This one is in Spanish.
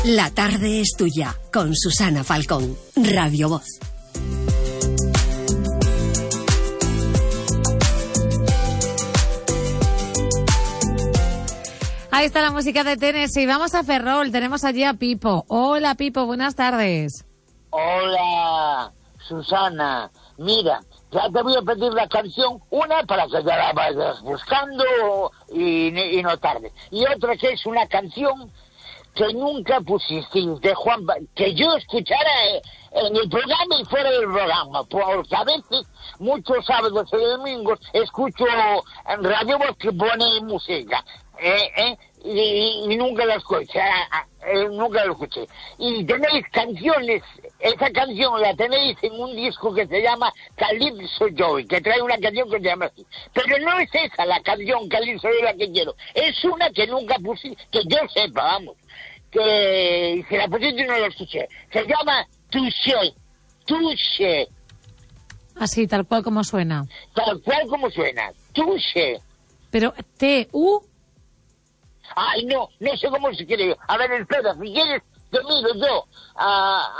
La tarde es tuya, con Susana Falcón, Radio Voz. Ahí está la música de Tennessee. Vamos a Ferrol, tenemos allí a Pipo. Hola Pipo, buenas tardes. Hola, Susana. Mira, ya te voy a pedir la canción, una para que ya la vayas buscando y no tarde. Y otra que es una canción que nunca pusiste, de Juan, que yo escuchara en el programa y fuera del programa, porque a veces, muchos sábados y domingos, escucho en Radio Voz que pone música, y nunca la escuché, nunca la escuché. Y tenéis canciones, esa canción la tenéis en un disco que se llama Calypso Joy, que trae una canción que se llama así. Pero no es esa la canción Calypso Joy la que quiero, es una que nunca puse, que yo sepa, vamos, que se la pusiste y no la escuché. Se llama Touché, Touché. Así, tal cual como suena. Tal cual como suena, Touché. Pero T-U... Ay, no sé cómo se quiere. A ver, espera, si quieres, te miro yo